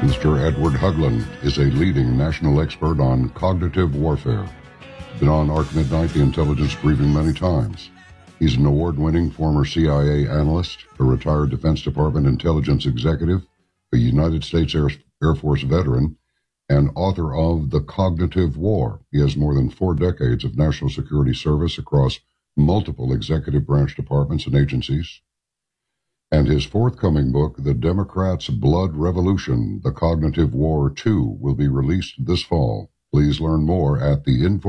Mr. Edward Hoagland is a leading national expert on cognitive warfare. Been on ARC Midnight, the intelligence briefing, many times. He's an award-winning former CIA analyst, a retired Defense Department intelligence executive, a United States Air Force veteran, and author of The Cognitive War. He has more than 4 decades of national security service across multiple executive branch departments and agencies. And his forthcoming book, The Democrats' Blood Revolution, The Cognitive War 2, will be released this fall. Please learn more at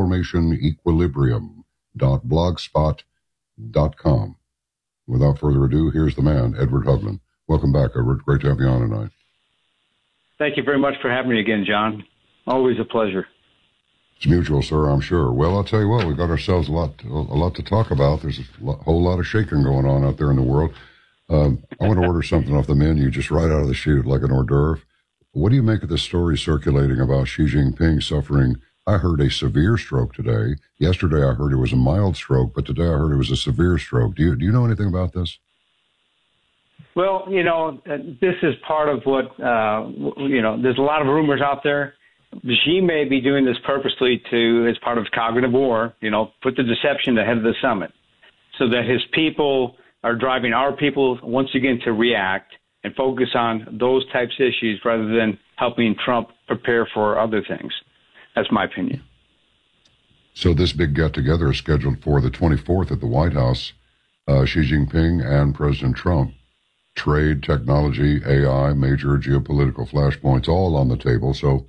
theinformationequilibrium.blogspot.com. Without further ado, here's the man, Edward Hoagland. Welcome back, Edward. Great to have you on tonight. Thank you very much for having me again, John. Always a pleasure. It's mutual, sir, I'm sure. Well, I'll tell you what, we've got ourselves a lot to talk about. There's a whole lot of shaking going on out there in the world. I want to order something off the menu just right out of the chute, like an hors d'oeuvre. What do you make of the story circulating about Xi Jinping suffering? I heard a severe stroke today. Yesterday I heard it was a mild stroke, but today I heard it was a severe stroke. Do you know anything about this? Well, this is part of what, there's a lot of rumors out there. Xi may be doing this purposely as part of cognitive war, put the deception ahead of the summit so that his people are driving our people once again to react and focus on those types of issues rather than helping Trump prepare for other things. That's my opinion. So this big get-together is scheduled for the 24th at the White House. Xi Jinping and President Trump. Trade, technology, AI, major geopolitical flashpoints, all on the table. So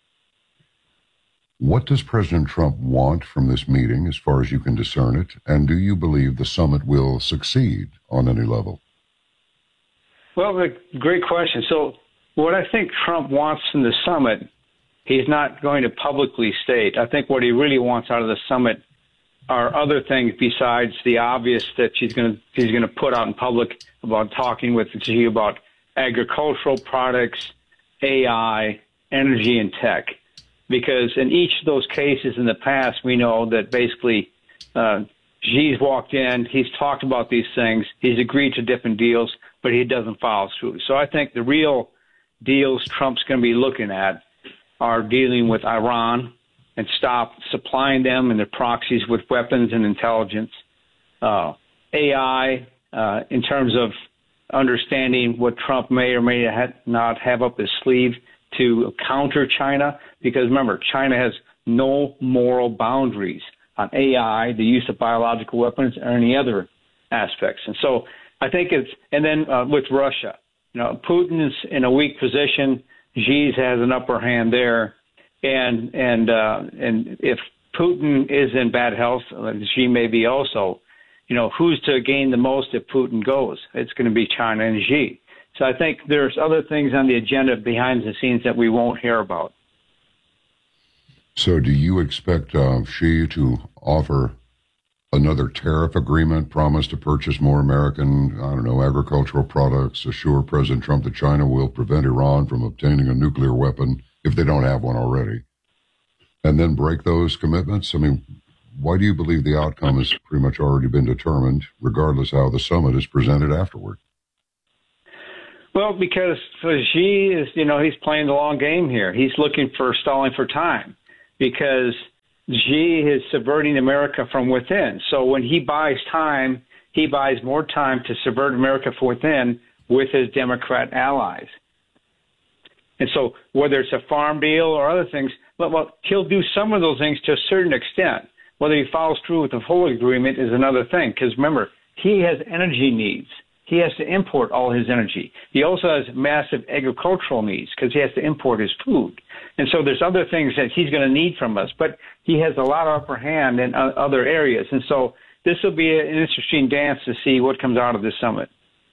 what does President Trump want from this meeting, as far as you can discern it? And do you believe the summit will succeed on any level? Well, great question. So what I think Trump wants from the summit, he's not going to publicly state. I think what he really wants out of the summit are other things besides the obvious that he's going to put out in public about talking with Xi about agricultural products, AI, energy, and tech. Because in each of those cases in the past, we know that basically Xi's walked in, he's talked about these things, he's agreed to different deals, but he doesn't follow through. So I think the real deals Trump's going to be looking at are dealing with Iran and stop supplying them and their proxies with weapons and intelligence. AI, in terms of understanding what Trump may or may not have up his sleeve to counter China, because remember, China has no moral boundaries on AI, the use of biological weapons, or any other aspects. And so I think and then with Russia, Putin's in a weak position. Xi has an upper hand there. And if Putin is in bad health, Xi may be also, who's to gain the most if Putin goes? It's going to be China and Xi. So I think there's other things on the agenda behind the scenes that we won't hear about. So do you expect Xi to offer another tariff agreement, promise to purchase more American, agricultural products, assure President Trump that China will prevent Iran from obtaining a nuclear weapon if they don't have one already, and then break those commitments? I mean, why do you believe the outcome has pretty much already been determined, regardless how the summit is presented afterward? Well, because Xi is, he's playing the long game here. He's stalling for time because Xi is subverting America from within. So when he buys time, he buys more time to subvert America from within with his Democrat allies. And so whether it's a farm deal or other things, well, he'll do some of those things to a certain extent. Whether he follows through with the whole agreement is another thing, because remember, he has energy needs. He has to import all his energy. He also has massive agricultural needs because he has to import his food. And so there's other things that he's going to need from us, but he has a lot of upper hand in other areas. And so this will be an interesting dance to see what comes out of this summit.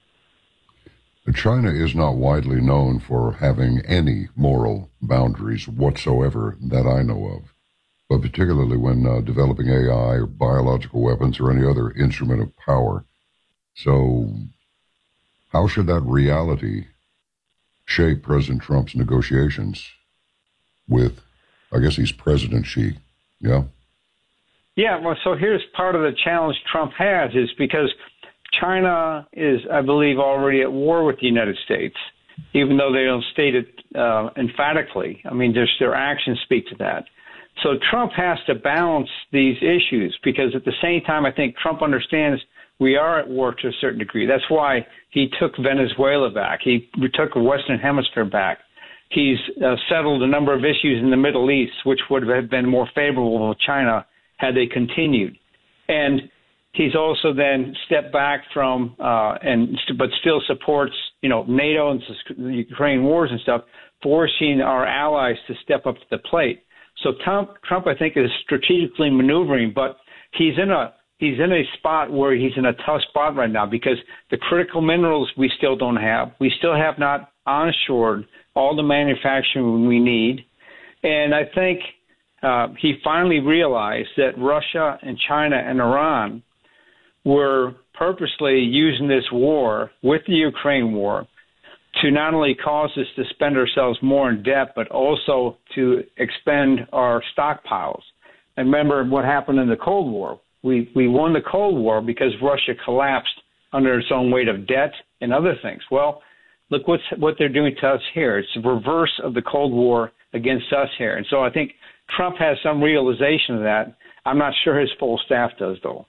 China is not widely known for having any moral boundaries whatsoever that I know of, but particularly when developing AI or biological weapons or any other instrument of power. So how should that reality shape President Trump's negotiations with, I guess he's President Xi, yeah? Yeah, well, so here's part of the challenge Trump has is because China is, I believe, already at war with the United States. even though they don't state it emphatically. I mean, their actions speak to that. So Trump has to balance these issues because at the same time, I think Trump understands we are at war to a certain degree. That's why he took Venezuela back. He took the Western Hemisphere back. He's settled a number of issues in the Middle East, which would have been more favorable with China had they continued. And he's also then stepped back from, but still supports, NATO and the Ukraine wars and stuff, forcing our allies to step up to the plate. So Trump, I think, is strategically maneuvering, but he's in a spot where he's in a tough spot right now because the critical minerals we still don't have. We still have not onshored all the manufacturing we need. And I think he finally realized that Russia and China and Iran were purposely using this war with the Ukraine war to not only cause us to spend ourselves more in debt, but also to expend our stockpiles. And remember what happened in the Cold War. We won the Cold War because Russia collapsed under its own weight of debt and other things. Well, look what they're doing to us here. It's the reverse of the Cold War against us here. And so I think Trump has some realization of that. I'm not sure his full staff does, though.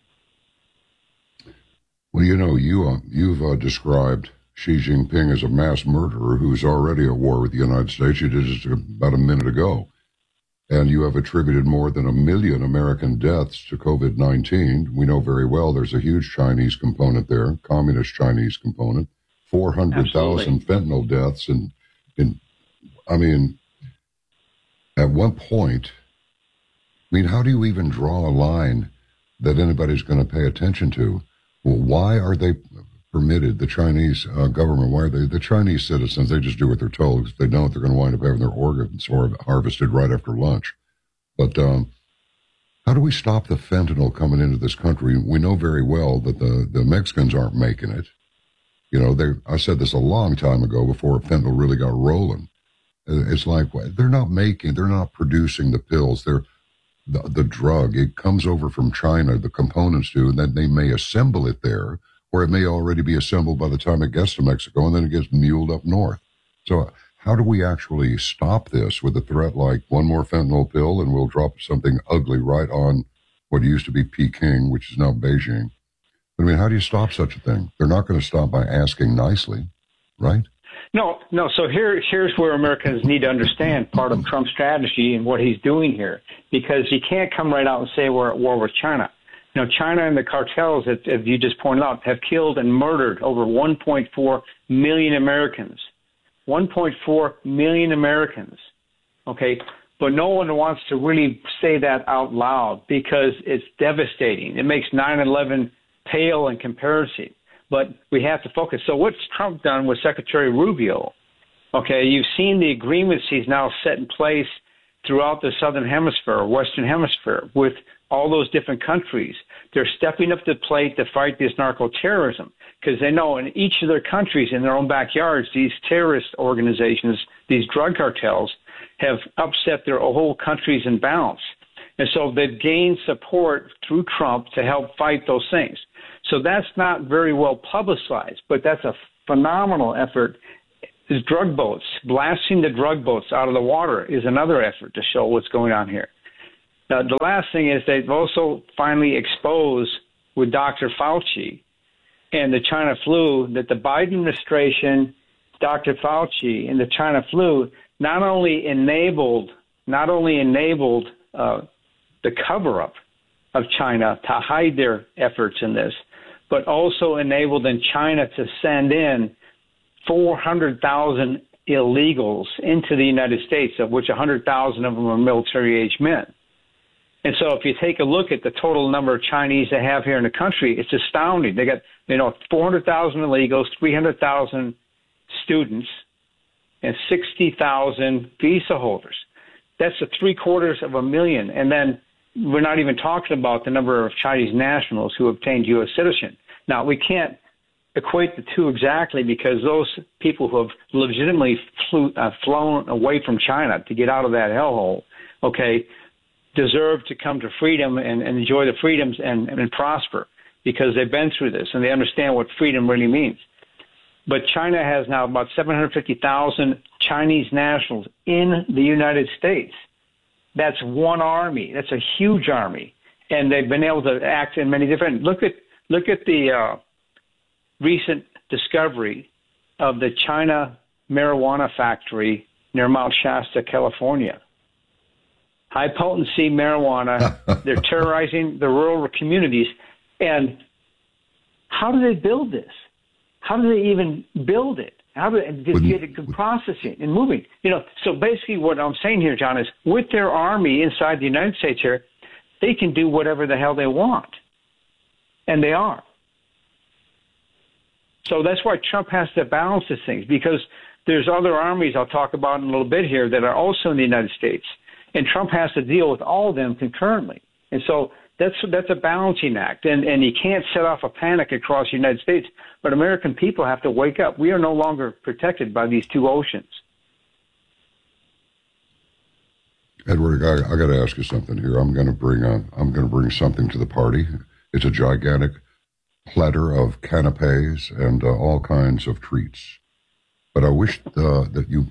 Well, you've described Xi Jinping as a mass murderer who's already at war with the United States. You did just about a minute ago. And you have attributed more than 1 million American deaths to COVID-19. We know very well there's a huge Chinese component there, communist Chinese component, 400,000 fentanyl deaths. And at what point, how do you even draw a line that anybody's going to pay attention to? Well, why are they permitted, the Chinese government, why are the Chinese citizens, they just do what they're told. If they don't, they're going to wind up having their organs harvested right after lunch. But how do we stop the fentanyl coming into this country? We know very well that the Mexicans aren't making it. I said this a long time ago before fentanyl really got rolling. It's like they're not producing the pills. The drug, it comes over from China, the components do, and then they may assemble it there, or it may already be assembled by the time it gets to Mexico, and then it gets muled up north. So how do we actually stop this with a threat like one more fentanyl pill and we'll drop something ugly right on what used to be Peking, which is now Beijing? How do you stop such a thing? They're not going to stop by asking nicely, right? No. So here's where Americans need to understand part of Trump's strategy and what he's doing here, because he can't come right out and say we're at war with China. China and the cartels, as you just pointed out, have killed and murdered over 1.4 million Americans. 1.4 million Americans. Okay? But no one wants to really say that out loud because it's devastating. It makes 9/11 pale in comparison. But we have to focus. So what's Trump done with Secretary Rubio? Okay, you've seen the agreements he's now set in place throughout the Southern Hemisphere, or Western Hemisphere, with all those different countries. They're stepping up to the plate to fight this narco-terrorism because they know in each of their countries, in their own backyards, these terrorist organizations, these drug cartels, have upset their whole countries in balance. And so they've gained support through Trump to help fight those things. So that's not very well publicized, but that's a phenomenal effort. Is drug boats, blasting the drug boats out of the water is another effort to show what's going on here. Now, the last thing is they've also finally exposed with Dr. Fauci and the China flu that the Biden administration, Dr. Fauci and the China flu not only enabled the cover-up of China to hide their efforts in this, but also enabled in China to send in 400,000 illegals into the United States, of which 100,000 of them are military-age men. And so if you take a look at the total number of Chinese they have here in the country, it's astounding. They got, 400,000 illegals, 300,000 students, and 60,000 visa holders. That's 750,000. And then we're not even talking about the number of Chinese nationals who obtained U.S. citizenship. Now, we can't equate the two exactly because those people who have legitimately flown away from China to get out of that hellhole, deserve to come to freedom and enjoy the freedoms and prosper because they've been through this and they understand what freedom really means. But China has now about 750,000 Chinese nationals in the United States. That's one army. That's a huge army. And they've been able to act in many different. Look at the recent discovery of the China marijuana factory near Mount Shasta, California. High potency marijuana. They're terrorizing the rural communities. And how do they build this? How do they even build it? How do they get it processing and moving? So basically what I'm saying here, John, is with their army inside the United States here, they can do whatever the hell they want. And they are. So that's why Trump has to balance these things, because there's other armies I'll talk about in a little bit here that are also in the United States. And Trump has to deal with all of them concurrently. And so that's a balancing act. And you can't set off a panic across the United States. But American people have to wake up. We are no longer protected by these two oceans. Edward, I got to ask you something here. I'm going to bring something to the party. It's a gigantic platter of canapes and all kinds of treats. But I wish that you,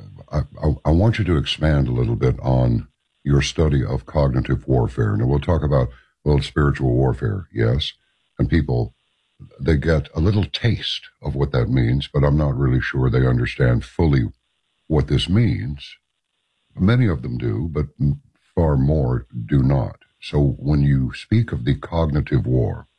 I want you to expand a little bit on your study of cognitive warfare. Now we'll talk about, spiritual warfare, yes, and people, they get a little taste of what that means, but I'm not really sure they understand fully what this means. Many of them do, but far more do not. So when you speak of the cognitive war,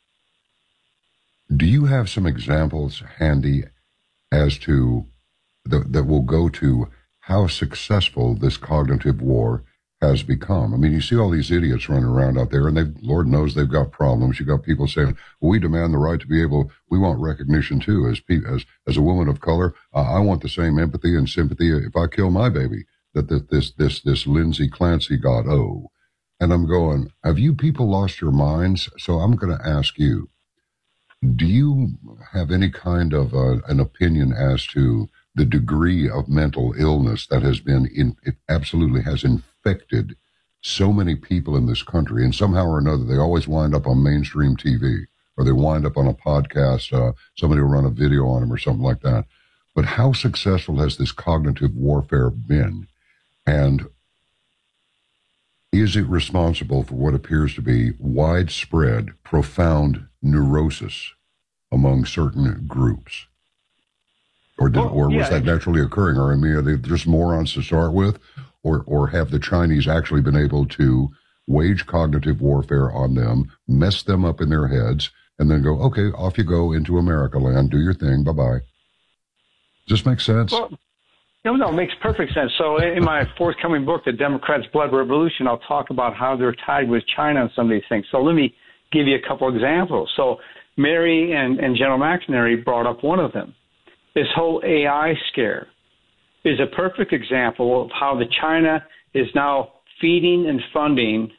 do you have some examples handy as to that will go to how successful this cognitive war has become? I mean, you see all these idiots running around out there, and Lord knows they've got problems. You got people saying, well, we demand the right to be able, we want recognition too, as a woman of color. I want the same empathy and sympathy if I kill my baby that this Lindsay Clancy got. Oh, and I'm going, have you people lost your minds? So I'm going to ask you, do you have any kind of an opinion as to the degree of mental illness that has been it absolutely has infected so many people in this country, and somehow or another they always wind up on mainstream TV, or they wind up on a podcast, somebody will run a video on them or something like that. But how successful has this cognitive warfare been? And is it responsible for what appears to be widespread, profound neurosis among certain groups? Or was that naturally occurring? Or, I mean, are they just morons to start with? Or have the Chinese actually been able to wage cognitive warfare on them, mess them up in their heads, and then go, okay, off you go into America land, do your thing, bye-bye? Does this make sense? Well, no, it makes perfect sense. So in my forthcoming book, The Democrats' Blood Revolution, I'll talk about how they're tied with China and some of these things. So let me give you a couple examples. So Mary and General McNary brought up one of them. This whole AI scare is a perfect example of how the China is now feeding and funding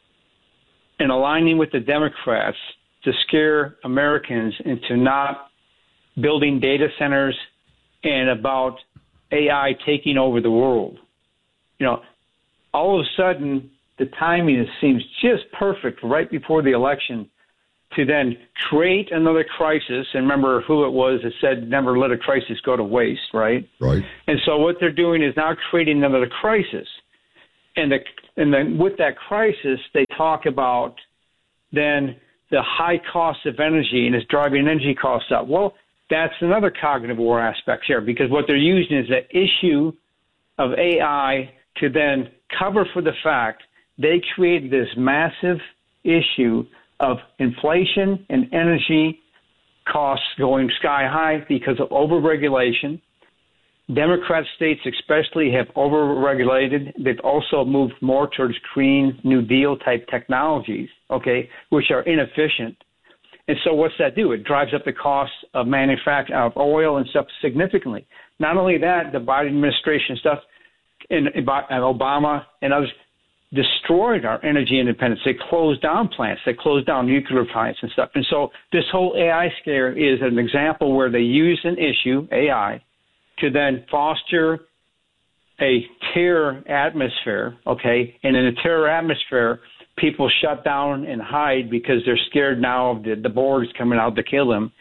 and aligning with the Democrats to scare Americans into not building data centers and about AI taking over the world. All of a sudden, the timing seems just perfect right before the election to then create another crisis. And remember who it was that said, never let a crisis go to waste, right? Right. And so what they're doing is now creating another crisis. And then with that crisis, they talk about then the high cost of energy and it's driving energy costs up. Well, that's another cognitive war aspect here, because what they're using is the issue of AI to then cover for the fact they created this massive issue of inflation and energy costs going sky high because of overregulation. Democrat states especially have overregulated. They've also moved more towards Green New Deal type technologies, which are inefficient. And so what's that do? It drives up the cost of manufacture of oil and stuff significantly. Not only that, the Biden administration stuff and Obama and others destroyed our energy independence. They closed down plants. They closed down nuclear plants and stuff. And so this whole AI scare is an example where they use an issue, AI, to then foster a terror atmosphere, And in a terror atmosphere, people shut down and hide because they're scared now of the boards coming out to kill them.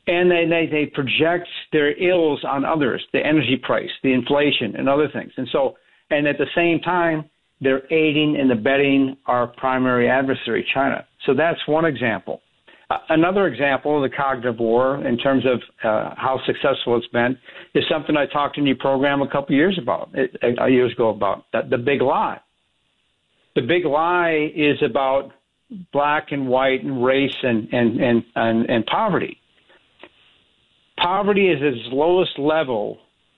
And they project their ills on others, the energy price, the inflation, and other things. And at the same time, they're aiding and abetting our primary adversary, China. So that's one example. Another example of the cognitive war in terms of how successful it's been is something I talked in your program a couple years ago about the big lie. The big lie is about black and white and race and poverty. Poverty is at its lowest level,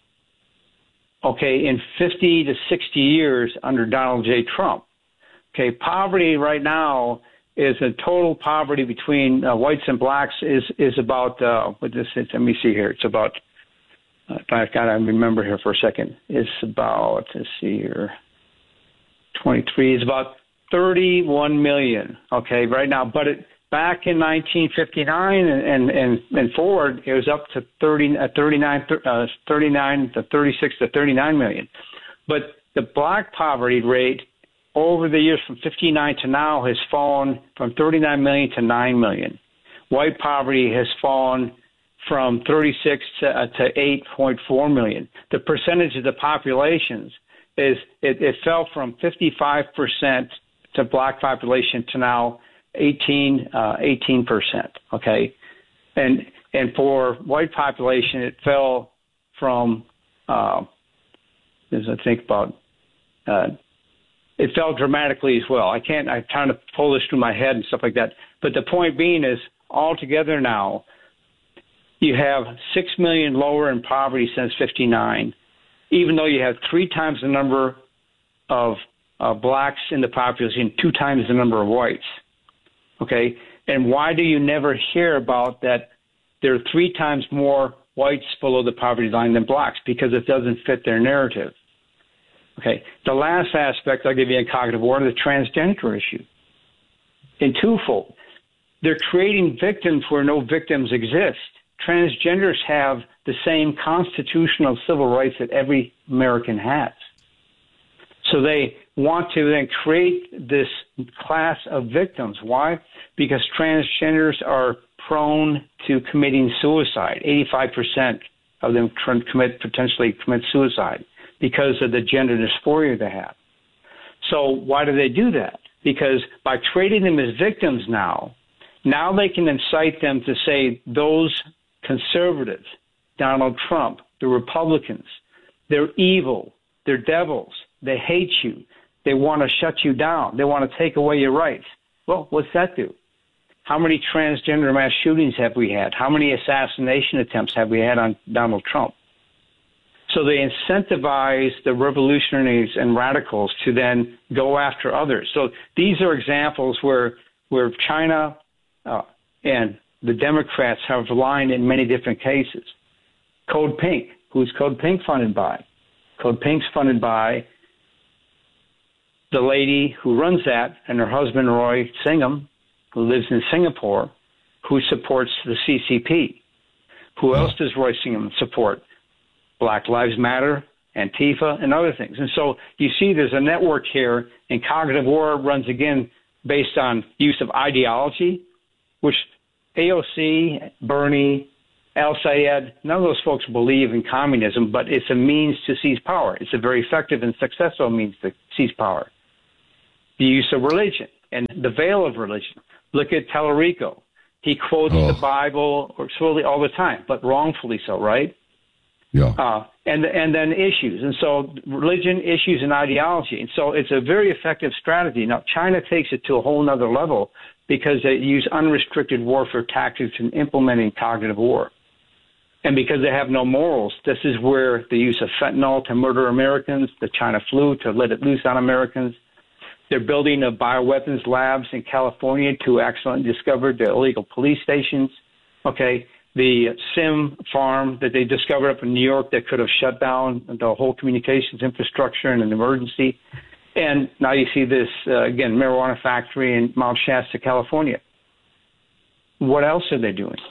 in 50 to 60 years under Donald J. Trump. Poverty right now is a total poverty between whites and blacks is about, let me see here. It's about, I've got to remember here for a second. It's about, 23, it's about 31 million, right now. But back in 1959 and forward, it was up to 39 to 36 to 39 million. But the black poverty rate over the years from 59 to now has fallen from 39 million to 9 million. White poverty has fallen from 36 to 8.4 million. The percentage of the populations it fell from 55% to black population to now 18%. Okay, and for white population, it fell from it fell dramatically as well. I'm trying to pull this through my head and stuff like that. But the point being is, altogether now, you have 6 million lower in poverty since 59, even though you have 3 times the number of blacks in the population, 2 times the number of whites. Okay, and why do you never hear about that? There are 3 times more whites below the poverty line than blacks, because it doesn't fit their narrative. Okay, the last aspect I'll give you in cognitive war, the transgender issue. In twofold, they're creating victims where no victims exist. Transgenders have the same constitutional civil rights that every American has. So they want to then create this class of victims. Why? Because transgenders are prone to committing suicide. 85% of them potentially commit suicide because of the gender dysphoria they have. So why do they do that? Because by treating them as victims now they can incite them to say those conservatives, Donald Trump, the Republicans, they're evil, they're devils, they hate you, they want to shut you down, they want to take away your rights. Well, what's that do? How many transgender mass shootings have we had? How many assassination attempts have we had on Donald Trump? So they incentivize the revolutionaries and radicals to then go after others. So these are examples where China and the Democrats have aligned in many different cases. Code Pink. Who's Code Pink funded by? Code Pink's funded by the lady who runs that and her husband, Roy Singham, who lives in Singapore, who supports the CCP. Who else does Roy Singham support? Black Lives Matter, Antifa, and other things. And so you see there's a network here, and cognitive war runs, again, based on use of ideology, which AOC, Bernie, Al-Sayed, none of those folks believe in communism, but it's a means to seize power. It's a very effective and successful means to seize power. The use of religion and the veil of religion. Look at Tallarico. He quotes the Bible or slowly all the time, but wrongfully so, right? Yeah. And then issues. And so religion, issues, and ideology. And so it's a very effective strategy. Now, China takes it to a whole nother level because they use unrestricted warfare tactics in implementing cognitive war. And because they have no morals, this is where the use of fentanyl to murder Americans, the China flu to let it loose on Americans. They're building bioweapons labs in California to accidentally discover the illegal police stations. Okay. The SIM farm that they discovered up in New York that could have shut down the whole communications infrastructure in an emergency. And now you see this, again, marijuana factory in Mount Shasta, California. What else are they doing?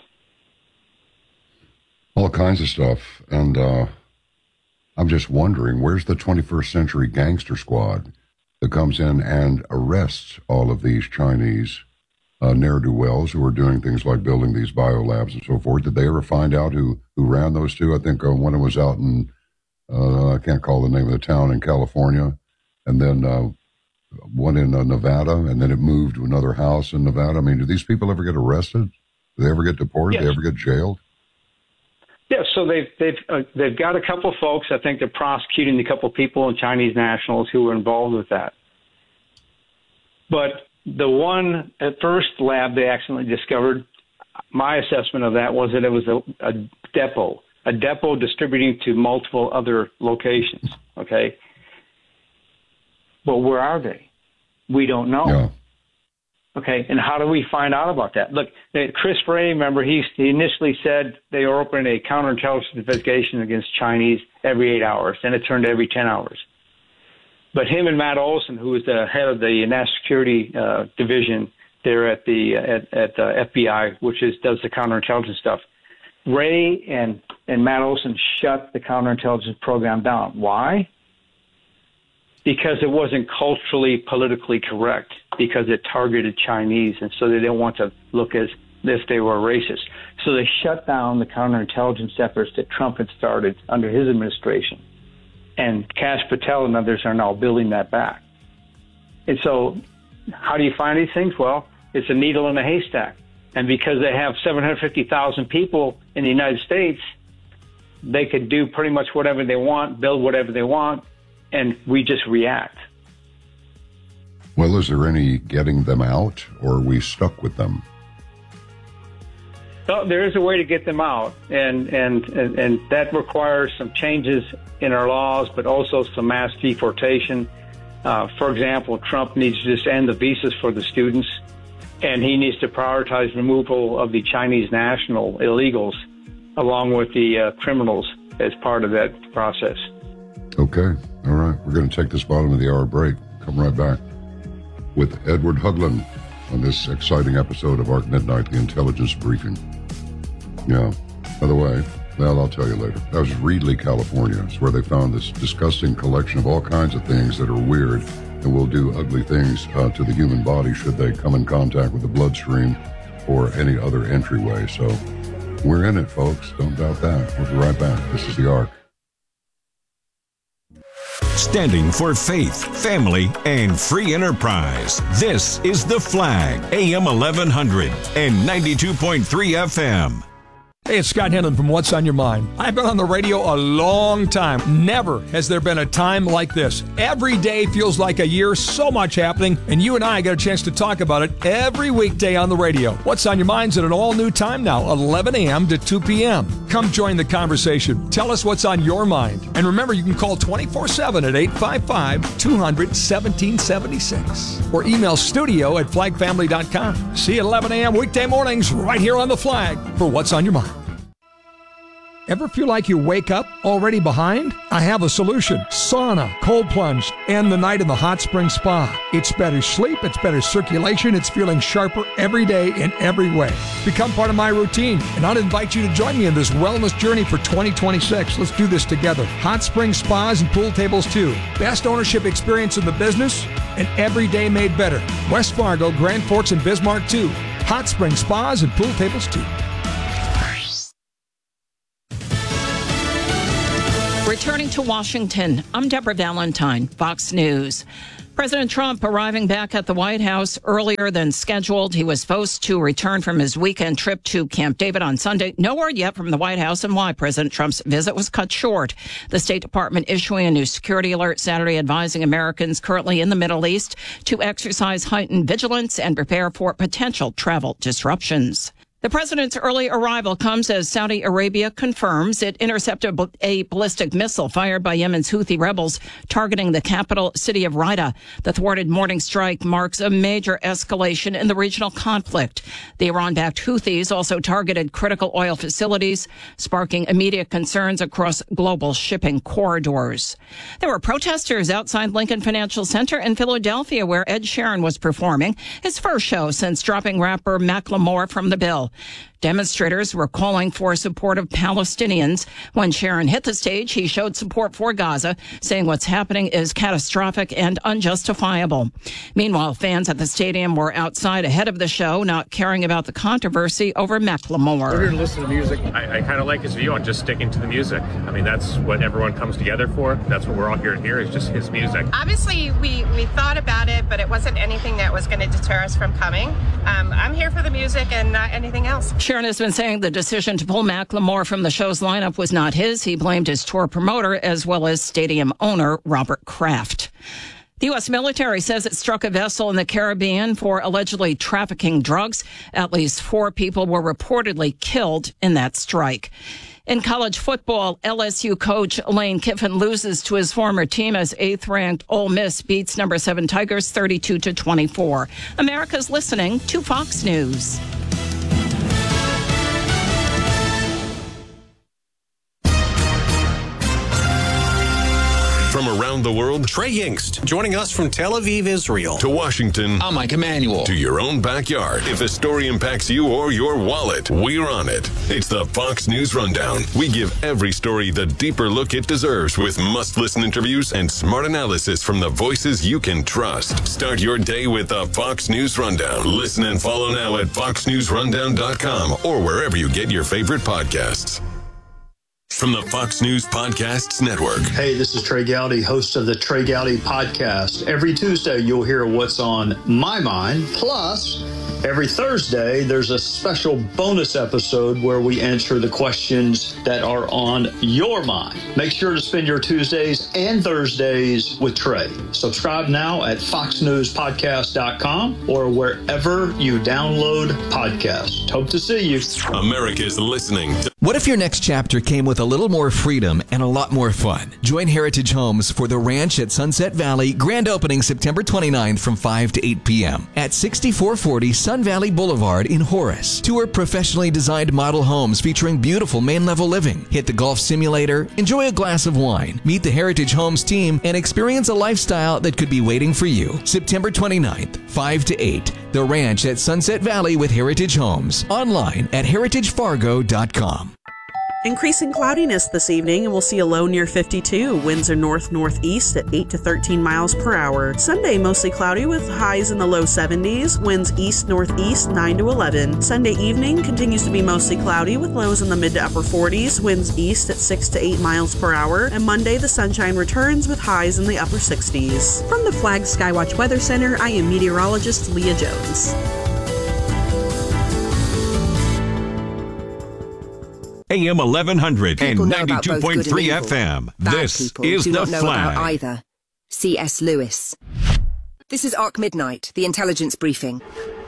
All kinds of stuff. And I'm just wondering, where's the 21st century gangster squad that comes in and arrests all of these Chinese ne'er-do-wells who are doing things like building these biolabs and so forth. Did they ever find out who ran those two? I think one was out in, I can't call the name of the town, in California, and then one in Nevada, and then it moved to another house in Nevada. I mean, do these people ever get arrested? Do they ever get deported? Yes. Do they ever get jailed? Yeah, so they've got a couple folks. I think they're prosecuting a couple people and Chinese nationals who were involved with that. But the one at first lab they accidentally discovered, my assessment of that was that it was a depot distributing to multiple other locations. Okay, but where are they? We don't know. Yeah. Okay, and how do we find out about that? Look, Chris Wray, remember, he initially said they were opening a counterintelligence investigation against Chinese every 8 hours. Then it turned to every 10 hours. But him and Matt Olson, who is the head of the national security division there at the FBI, which does the counterintelligence stuff, Wray and Matt Olson shut the counterintelligence program down. Why? Because it wasn't culturally, politically correct, because it targeted Chinese, and so they didn't want to look as if they were racist. So they shut down the counterintelligence efforts that Trump had started under his administration. And Kash Patel and others are now building that back. And so how do you find these things? Well, it's a needle in a haystack. And because they have 750,000 people in the United States, they could do pretty much whatever they want, build whatever they want, and we just react. Well, is there any getting them out, or are we stuck with them? Well, there is a way to get them out, and that requires some changes in our laws, but also some mass deportation. For example, Trump needs to just end the visas for the students, and he needs to prioritize removal of the Chinese national illegals along with the criminals as part of that process. Okay. All right. We're going to take this bottom of the hour break. Come right back with Edward Hoagland on this exciting episode of Arc Midnight, the Intelligence Briefing. Yeah. By the way, well, I'll tell you later. That was Reedley, California. It's where they found this disgusting collection of all kinds of things that are weird and will do ugly things to the human body should they come in contact with the bloodstream or any other entryway. So we're in it, folks. Don't doubt that. We'll be right back. This is the Arc. Standing for faith, family, and free enterprise. This is The Flag, AM 1100 and 92.3 FM. Hey, it's Scott Henlon from What's on Your Mind. I've been on the radio a long time. Never has there been a time like this. Every day feels like a year, so much happening, and you and I got a chance to talk about it every weekday on the radio. What's on Your Mind's at an all-new time now, 11 a.m. to 2 p.m. Come join the conversation. Tell us what's on your mind. And remember, you can call 24/7 at 855-200-1776 or email studio@flagfamily.com. See you at 11 a.m. weekday mornings right here on The Flag for What's on Your Mind. Ever feel like you wake up already behind? I have a solution. Sauna, cold plunge, and the night in the hot spring spa. It's better sleep, it's better circulation, it's feeling sharper every day in every way. Become part of my routine, and I'll invite you to join me in this wellness journey for 2026. Let's do this together. Hot spring spas and pool tables too. Best ownership experience in the business, and every day made better. West Fargo, Grand Forks, and Bismarck too. Hot spring spas and pool tables too. Returning to Washington, I'm Deborah Valentine, Fox News. President Trump arriving back at the White House earlier than scheduled. He was supposed to return from his weekend trip to Camp David on Sunday. No word yet from the White House on why President Trump's visit was cut short. The State Department issuing a new security alert Saturday advising Americans currently in the Middle East to exercise heightened vigilance and prepare for potential travel disruptions. The president's early arrival comes as Saudi Arabia confirms it intercepted a ballistic missile fired by Yemen's Houthi rebels targeting the capital city of Riyadh. The thwarted morning strike marks a major escalation in the regional conflict. The Iran-backed Houthis also targeted critical oil facilities, sparking immediate concerns across global shipping corridors. There were protesters outside Lincoln Financial Center in Philadelphia where Ed Sheeran was performing his first show since dropping rapper Macklemore from the bill. Demonstrators were calling for support of Palestinians. When Sharon hit the stage, he showed support for Gaza, saying what's happening is catastrophic and unjustifiable. Meanwhile, fans at the stadium were outside ahead of the show, not caring about the controversy over Macklemore. We're here to listen to music. I kind of like his view on just sticking to the music. I mean, that's what everyone comes together for. That's what we're all here to hear, is just his music. Obviously, we thought about it, but it wasn't anything that was going to deter us from coming. I'm here for the music and not anything else. Sharon has been saying the decision to pull Macklemore from the show's lineup was not his. He blamed his tour promoter as well as stadium owner Robert Kraft. The U.S. military says it struck a vessel in the Caribbean for allegedly trafficking drugs. At least 4 people were reportedly killed in that strike. In college football, LSU coach Lane Kiffin loses to his former team as 8th-ranked Ole Miss beats number 7 Tigers 32-24. America's listening to Fox News. From around the world, Trey Yingst, joining us from Tel Aviv, Israel. To Washington. I'm Mike Emanuel. To your own backyard. If a story impacts you or your wallet, we're on it. It's the Fox News Rundown. We give every story the deeper look it deserves with must-listen interviews and smart analysis from the voices you can trust. Start your day with the Fox News Rundown. Listen and follow now at foxnewsrundown.com or wherever you get your favorite podcasts. From the Fox News Podcasts Network. Hey, this is Trey Gowdy, host of the Trey Gowdy Podcast. Every Tuesday, you'll hear what's on my mind. Plus, every Thursday, there's a special bonus episode where we answer the questions that are on your mind. Make sure to spend your Tuesdays and Thursdays with Trey. Subscribe now at foxnewspodcast.com or wherever you download podcasts. Hope to see you. America's listening. What if your next chapter came with a little more freedom and a lot more fun? Join Heritage Homes for the Ranch at Sunset Valley, grand opening September 29th from 5 to 8 p.m. at 6440 Sun Valley Boulevard in Horace. Tour professionally designed model homes featuring beautiful main-level living. Hit the golf simulator, enjoy a glass of wine, meet the Heritage Homes team, and experience a lifestyle that could be waiting for you. September 29th, 5 to 8. The Ranch at Sunset Valley with Heritage Homes. Online at heritagefargo.com. Increasing cloudiness this evening, and we'll see a low near 52. Winds are north-northeast at 8 to 13 miles per hour. Sunday, mostly cloudy with highs in the low 70s. Winds east-northeast 9 to 11. Sunday evening continues to be mostly cloudy with lows in the mid to upper 40s. Winds east at 6 to 8 miles per hour. And Monday, the sunshine returns with highs in the upper 60s. From the Flag Skywatch Weather Center, I am meteorologist Leah Jones. AM 1100 and 92.3 FM. This is do The not know Flag. about either. C.S. Lewis. This is Arc Midnight, the intelligence briefing.